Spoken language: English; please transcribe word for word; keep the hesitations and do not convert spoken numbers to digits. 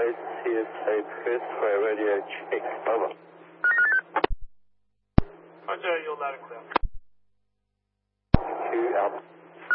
Advise C S A press for a radio check. Over. Roger, you're loud and clear. Q out.